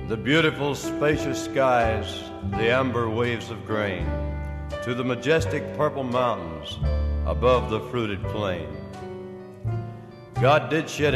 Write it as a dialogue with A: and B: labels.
A: the beautiful spacious skies, the amber waves of grain, to the majestic purple mountains above the fruited plain. God did shed